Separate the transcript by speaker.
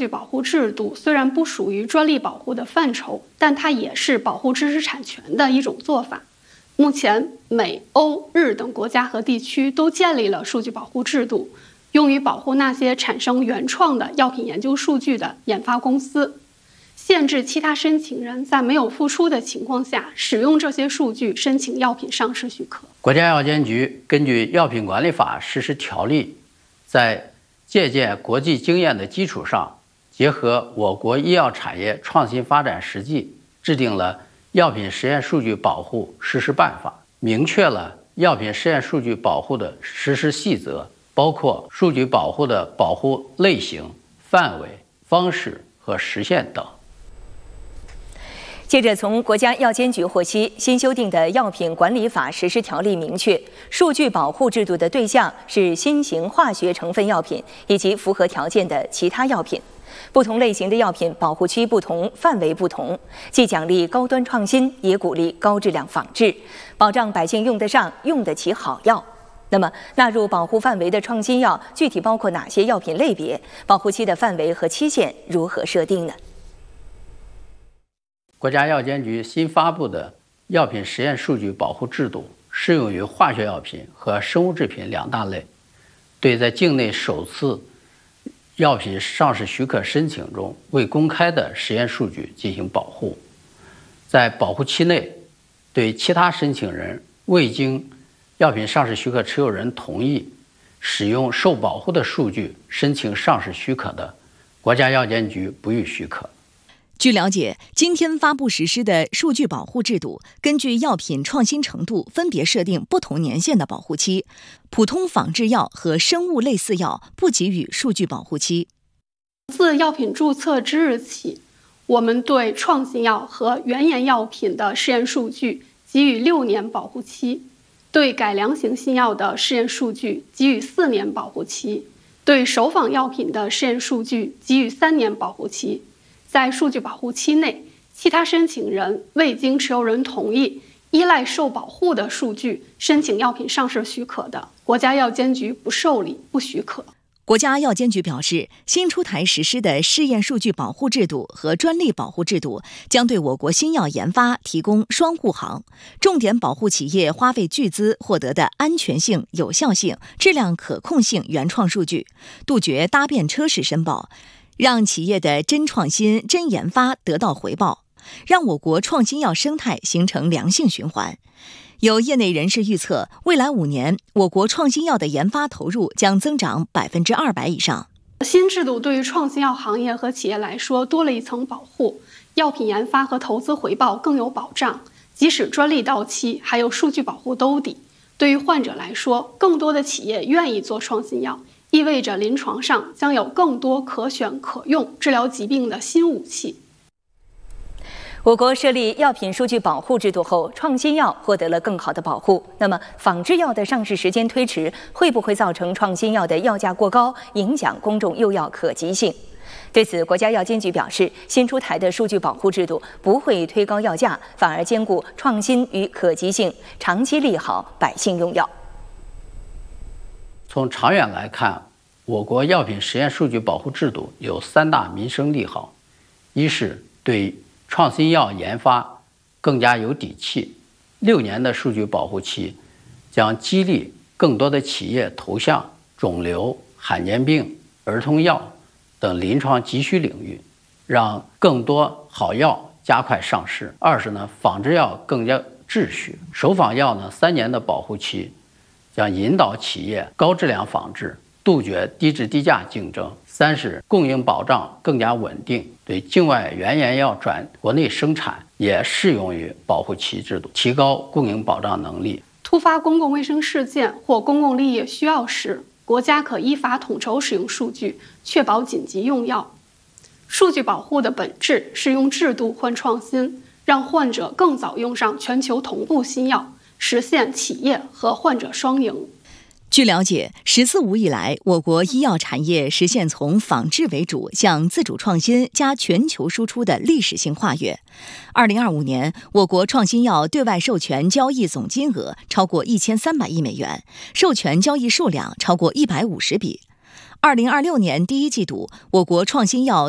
Speaker 1: 据保护制度虽然不属于专利保护的范畴，但它也是保护知识产权的一种做法。目前，美、欧、日等国家和地区都建立了数据保护制度，用于保护那些产生原创的药品研究数据的研发公司，限制其他申请人在没有付出的情况下使用这些数据申请药品上市许可。
Speaker 2: 国家药监局根据《药品管理法》实施条例，在借鉴国际经验的基础上，结合我国医药产业创新发展实际，制定了《药品实验数据保护实施办法》，明确了药品实验数据保护的实施细则，包括数据保护的保护类型、范围、方式和实现等。
Speaker 3: 接着，从国家药监局获悉，新修订的《药品管理法》实施条例明确，数据保护制度的对象是新型化学成分药品以及符合条件的其他药品。不同类型的药品保护区不同，范围不同，既奖励高端创新，也鼓励高质量仿制，保障百姓用得上、用得起好药。那么，纳入保护范围的创新药具体包括哪些药品类别？保护期的范围和期限如何设定呢？
Speaker 2: 国家药监局新发布的药品实验数据保护制度适用于化学药品和生物制品两大类，对在境内首次药品上市许可申请中未公开的实验数据进行保护。在保护期内，对其他申请人未经药品上市许可持有人同意使用受保护的数据申请上市许可的，国家药监局不予许可。
Speaker 4: 据了解，今天发布实施的数据保护制度，根据药品创新程度分别设定不同年限的保护期，普通仿制药和生物类似药不给予数据保护期。
Speaker 1: 自药品注册之日起，我们对创新药和原研药品的试验数据给予6年保护期，对改良型新药的试验数据给予4年保护期，对首仿药品的试验数据给予3年保护期。在数据保护期内，其他申请人未经持有人同意，依赖受保护的数据申请药品上市许可的，国家药监局不受理、不许可。
Speaker 4: 国家药监局表示，新出台实施的试验数据保护制度和专利保护制度将对我国新药研发提供双护航，重点保护企业花费巨资获得的安全性、有效性、质量可控性原创数据，杜绝搭便车式申报，让企业的真创新、真研发得到回报，让我国创新药生态形成良性循环。有业内人士预测，未来5年，我国创新药的研发投入将增长200%以上。
Speaker 1: 新制度对于创新药行业和企业来说多了一层保护，药品研发和投资回报更有保障，即使专利到期，还有数据保护兜底。对于患者来说，更多的企业愿意做创新药，意味着临床上将有更多可选可用治疗疾病的新武器。
Speaker 3: 我国设立药品数据保护制度后，创新药获得了更好的保护。那么，仿制药的上市时间推迟，会不会造成创新药的药价过高，影响公众用药可及性？对此，国家药监局表示，新出台的数据保护制度不会推高药价，反而兼顾创新与可及性，长期利好百姓用药。
Speaker 2: 从长远来看，我国药品实验数据保护制度有3大民生利好：一是对创新药研发更加有底气，6年的数据保护期将激励更多的企业投向肿瘤、罕见病、儿童药等临床急需领域，让更多好药加快上市。2是仿制药更加秩序，首仿药3年的保护期将引导企业高质量仿制，杜绝低质低价竞争。3是供应保障更加稳定，对境外原研药转国内生产也适用于保护期制度，提高供应保障能力。
Speaker 1: 突发公共卫生事件或公共利益需要时，国家可依法统筹使用数据，确保紧急用药。数据保护的本质是用制度换创新，让患者更早用上全球同步新药，实现企业和患者双赢。
Speaker 4: 据了解，“10四5”以来，我国医药产业实现从仿制为主向自主创新加全球输出的历史性跨越。2025年，我国创新药对外授权交易总金额超过1300亿美元，授权交易数量超过150笔。2026年第1季度，我国创新药